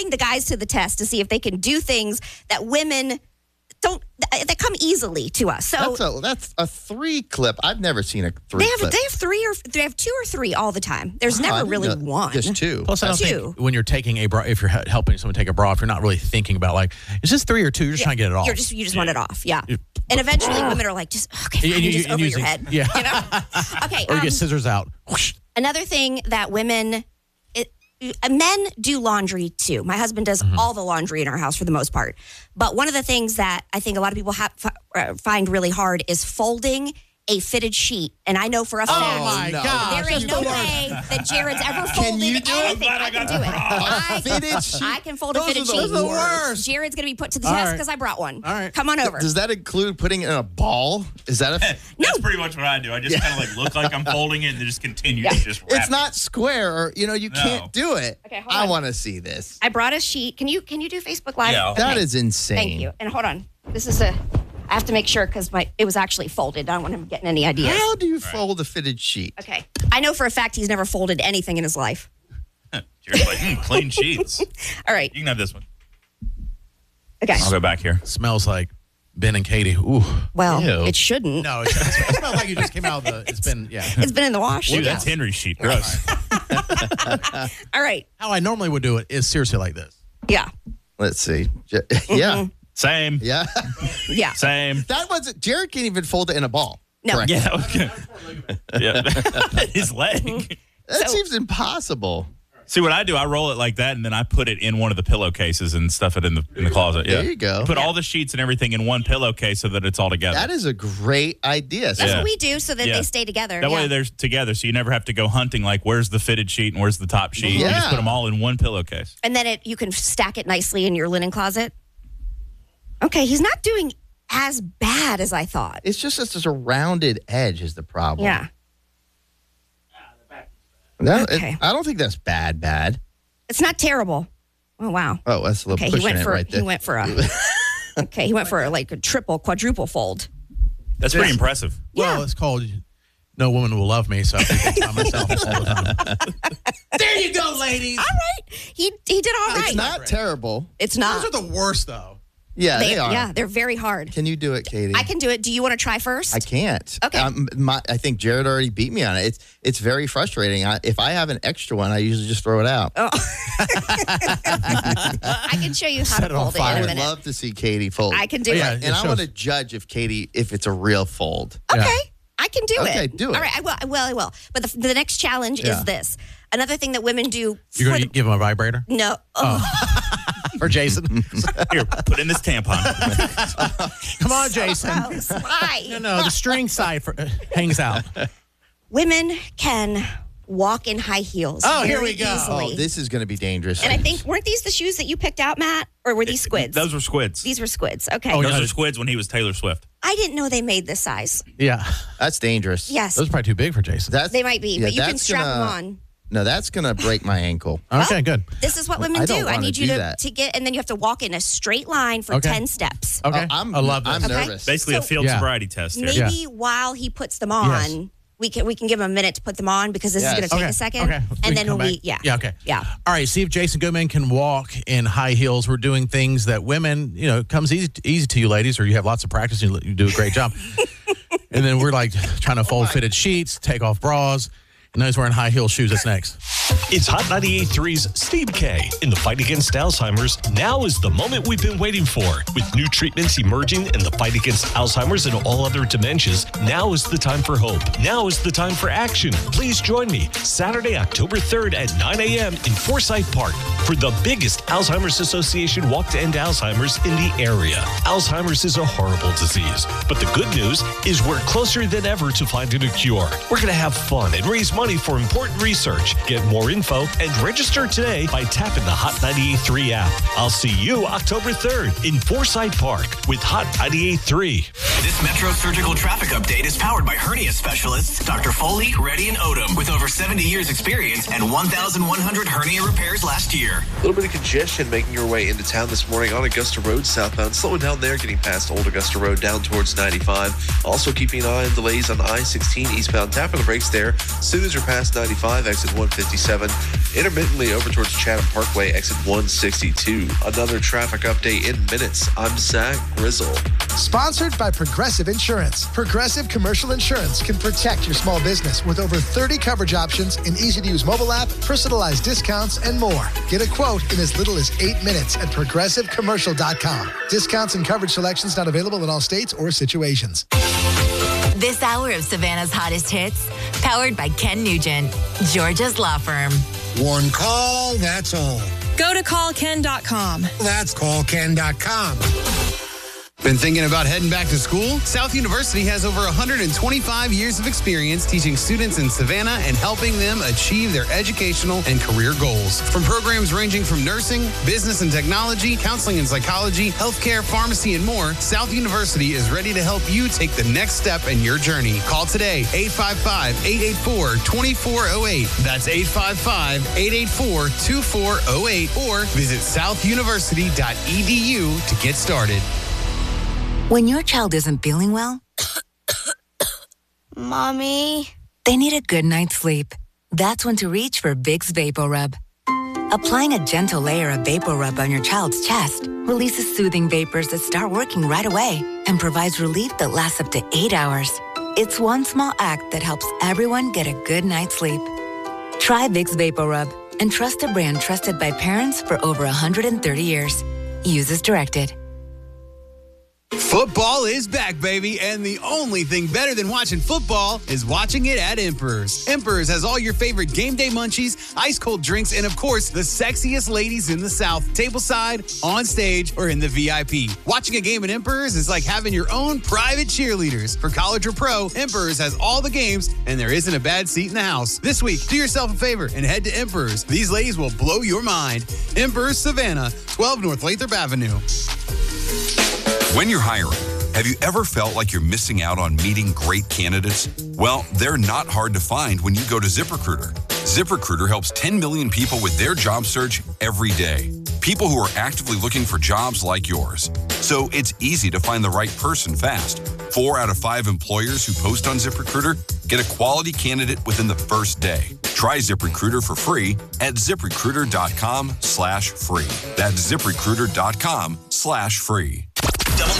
putting the guys to the test to see if they can do things that women don't, that come easily to us. So that's a 3 clip. I've never seen a 3 clip. They have 2 or 3 all the time. There's never really one. Just 2. Plus, I don't think when you're taking a bra, if you're helping someone take a bra off, you're not really thinking about like, is this 3 or 2? You're just trying to get it off. You just want it off. Yeah. And eventually women are like, just over your head. Yeah. You know? Okay. Or you get scissors out. Another thing that men do laundry too. My husband does all the laundry in our house for the most part. But one of the things that I think a lot of people find really hard is folding a fitted sheet. And I know for a fact, my God, there ain't no way that Jared's ever folded anything. I can do it. Fitted sheet. I can fold a fitted sheet. Those are the worst. Jared's going to be put to the test because I brought one. All right. Come on over. Does that include putting it in a ball? Is that That's pretty much what I do. I just kind of like look like I'm folding it and then just continue to just wrap It's not square, or you can't do it. Okay, hold I on. want to see this. I brought a sheet. Can you do Facebook Live? Yeah. That is insane. Thank you. And hold on. I have to make sure because it was actually folded. I don't want him getting any ideas. How do you fold a fitted sheet? Okay. I know for a fact he's never folded anything in his life. Jared's like, clean sheets. All right. You can have this one. Okay. I'll go back here. Smells like Ben and Katie. Ooh. Well, Ew. it shouldn't. No, it smells like you just came out of the. It's been It's been in the wash. Dude, that's Henry's sheet. Gross. All right. How I normally would do it is seriously like this. Yeah. Let's see. Yeah. Same. Yeah. Yeah. Same. That wasn't. Jared can't even fold it in a ball. No. Correct. Yeah. Okay. Yeah. His leg. That seems impossible. See what I do? I roll it like that, and then I put it in one of the pillowcases and stuff it in the closet. Yeah. There you go. Put all the sheets and everything in one pillowcase so that it's all together. That is a great idea. That's Yeah. what we do so that Yeah. they stay together. That yeah. way they're together, so you never have to go hunting like where's the fitted sheet and where's the top sheet. You Yeah. just put them all in one pillowcase. And then you can stack it nicely in your linen closet. Okay, he's not doing as bad as I thought. It's just a rounded edge is the problem. Yeah. Okay. I don't think that's bad. It's not terrible. Oh, wow. Oh, that's a little Okay, pushing it right there. he went for like a triple, quadruple fold. That's pretty impressive. Well, it's called No Woman Will Love Me, so I think that's by myself all the time. There you go, ladies. All right. He did all right. It's not terrible. It's not. Those are the worst, though. Yeah, they are. Yeah, they're very hard. Can you do it, Katie? I can do it. Do you want to try first? I can't. Okay. I think Jared already beat me on it. It's very frustrating. If I have an extra one, I usually just throw it out. Oh. I can show you how Set to it on fold it fire. in I a would minute. love to see Katie fold. I can do Yeah, it. and I shows. want to judge if it's a real fold. Okay. Yeah. I can do it. Okay, do it. All right, I will. But the next challenge Yeah. is this. Another thing that women do. You're going to give him a vibrator? No. Oh. Or Jason? Here, put in this tampon. Come on, Jason. Gross. Why? No, the string side hangs out. Women can walk in high heels. Oh, here very we go. Easily. Oh, this is going to be dangerous. And I think, weren't these the shoes that you picked out, Matt? Or were these squids? Those were squids. These were squids. Okay. Oh, Those yeah. were squids when he was Taylor Swift. I didn't know they made this size. Yeah. That's dangerous. Yes. Those are probably too big for Jason. They might be, yeah, but you can that's strap gonna- them on. No, that's going to break my ankle. Okay, good. This is what women I don't do. I wanna need you do to that. get, and then you have to walk in a straight line for Okay. 10 steps. Okay. I love this. I'm Okay. nervous. Basically a So- field Yeah. sobriety test here. Maybe while he puts them on, we can give him a minute to put them on because this is Yes. going to take Okay. a second. Okay. And then come when back. Yeah, okay. Yeah. All right, see if Jason Goodman can walk in high heels. We're doing things that women, comes easy to you ladies, or you have lots of practice and you do a great job. And then we're like trying to fold fitted sheets, take off bras. And now he's wearing high heel shoes. That's next. It's Hot 98.3's Steve K. In the fight against Alzheimer's, now is the moment we've been waiting for. With new treatments emerging in the fight against Alzheimer's and all other dementias, now is the time for hope. Now is the time for action. Please join me Saturday, October 3rd at 9 a.m. in Forsyth Park for the biggest Alzheimer's Association Walk to End Alzheimer's in the area. Alzheimer's is a horrible disease, but the good news is we're closer than ever to finding a cure. We're going to have fun and raise money for important research. Get more info and register today by tapping the Hot 98.3 app. I'll see you October 3rd in Forsyth Park with Hot 98.3. This Metro Surgical Traffic Update is powered by hernia specialists Dr. Foley, Reddy, and Odom, with over 70 years experience and 1,100 hernia repairs last year. A little bit of congestion making your way into town this morning on Augusta Road southbound. Slowing down there, getting past Old Augusta Road down towards 95. Also keeping an eye on delays on I-16 eastbound. Tapping the brakes there. As soon as you're past 95, exit 157. Intermittently over towards Chatham Parkway, exit 162. Another traffic update in minutes. I'm Zach Grizzle. Sponsored by Progressive Insurance. Progressive Commercial Insurance can protect your small business with over 30 coverage options, an easy-to-use mobile app, personalized discounts, and more. Get a quote in as little as 8 minutes at progressivecommercial.com. Discounts and coverage selections not available in all states or situations. This hour of Savannah's hottest hits, powered by Ken Nugent, Georgia's law firm. One call, that's all. Go to callken.com. That's callken.com. Been thinking about heading back to school? South University has over 125 years of experience teaching students in Savannah and helping them achieve their educational and career goals. From programs ranging from nursing, business and technology, counseling and psychology, healthcare, pharmacy, and more, South University is ready to help you take the next step in your journey. Call today, 855-884-2408. That's 855-884-2408, or visit southuniversity.edu to get started. When your child isn't feeling well, Mommy, they need a good night's sleep. That's when to reach for Vicks VapoRub. Applying a gentle layer of VapoRub on your child's chest releases soothing vapors that start working right away and provides relief that lasts up to 8 hours. It's one small act that helps everyone get a good night's sleep. Try Vicks VapoRub and trust a brand trusted by parents for over 130 years. Use as directed. Football is back, baby, and the only thing better than watching football is watching it at Emperor's. Emperor's has all your favorite game day munchies, ice-cold drinks, and, of course, the sexiest ladies in the South, tableside, on stage, or in the VIP. Watching a game at Emperor's is like having your own private cheerleaders. For college or pro, Emperor's has all the games, and there isn't a bad seat in the house. This week, do yourself a favor and head to Emperor's. These ladies will blow your mind. Emperor's Savannah, 12 North Lathrop Avenue. When you're hiring, have you ever felt like you're missing out on meeting great candidates? Well, they're not hard to find when you go to ZipRecruiter. ZipRecruiter helps 10 million people with their job search every day. People who are actively looking for jobs like yours. So it's easy to find the right person fast. 4 out of 5 employers who post on ZipRecruiter get a quality candidate within the first day. Try ZipRecruiter for free at ZipRecruiter.com/free. That's ZipRecruiter.com/free.